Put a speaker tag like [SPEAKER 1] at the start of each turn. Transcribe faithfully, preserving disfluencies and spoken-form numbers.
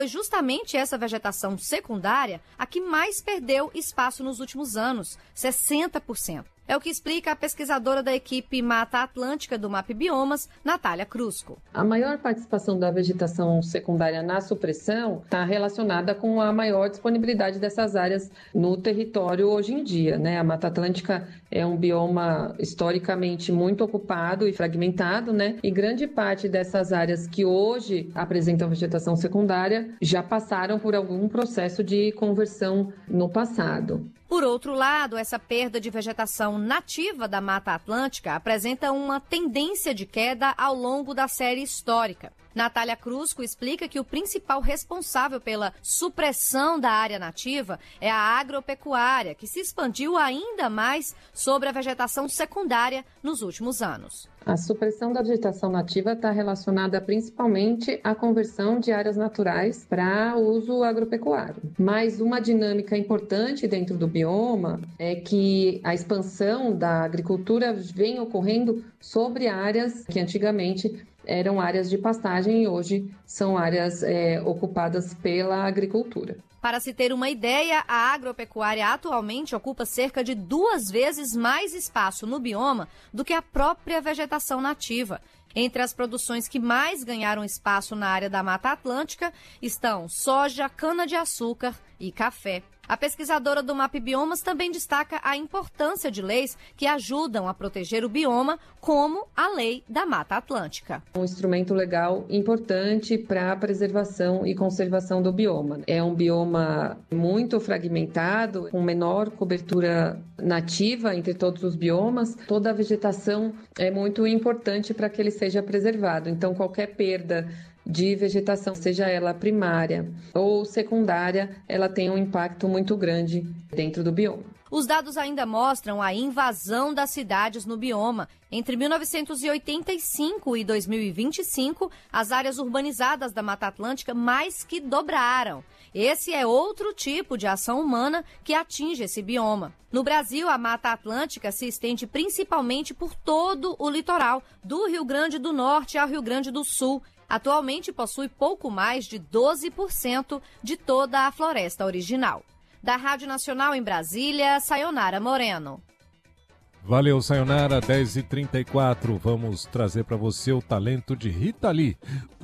[SPEAKER 1] Foi justamente essa vegetação secundária a que mais perdeu espaço nos últimos anos, sessenta por cento. É o que explica a pesquisadora da equipe Mata Atlântica do MapBiomas, Natália Crusco.
[SPEAKER 2] A maior participação da vegetação secundária na supressão está relacionada com a maior disponibilidade dessas áreas no território hoje em dia, né? A Mata Atlântica é um bioma historicamente muito ocupado e fragmentado, né? E grande parte dessas áreas que hoje apresentam vegetação secundária já passaram por algum processo de conversão no passado.
[SPEAKER 1] Por outro lado, essa perda de vegetação nativa da Mata Atlântica apresenta uma tendência de queda ao longo da série histórica. Natália Crusco explica que o principal responsável pela supressão da área nativa é a agropecuária, que se expandiu ainda mais sobre a vegetação secundária nos últimos anos.
[SPEAKER 2] A supressão da vegetação nativa está relacionada principalmente à conversão de áreas naturais para uso agropecuário. Mas uma dinâmica importante dentro do bioma é que a expansão da agricultura vem ocorrendo sobre áreas que antigamente eram áreas de pastagem e hoje são áreas é, ocupadas pela agricultura.
[SPEAKER 1] Para se ter uma ideia, a agropecuária atualmente ocupa cerca de duas vezes mais espaço no bioma do que a própria vegetação nativa. Entre as produções que mais ganharam espaço na área da Mata Atlântica estão soja, cana-de-açúcar e café. A pesquisadora do MapBiomas também destaca a importância de leis que ajudam a proteger o bioma, como a Lei da Mata Atlântica.
[SPEAKER 2] Um instrumento legal importante para a preservação e conservação do bioma. É um bioma muito fragmentado, com menor cobertura nativa entre todos os biomas. Toda a vegetação é muito importante para que ele seja preservado. Então, qualquer perda de vegetação, seja ela primária ou secundária, ela tem um impacto muito grande dentro do bioma.
[SPEAKER 1] Os dados ainda mostram a invasão das cidades no bioma. Entre mil novecentos e oitenta e cinco e dois mil e vinte e cinco, as áreas urbanizadas da Mata Atlântica mais que dobraram. Esse é outro tipo de ação humana que atinge esse bioma. No Brasil, a Mata Atlântica se estende principalmente por todo o litoral, do Rio Grande do Norte ao Rio Grande do Sul. Atualmente possui pouco mais de doze por cento de toda a floresta original. Da Rádio Nacional em Brasília, Sayonara Moreno.
[SPEAKER 3] Valeu, Sayonara, dez e trinta e quatro. Vamos trazer para você o talento de Rita Lee.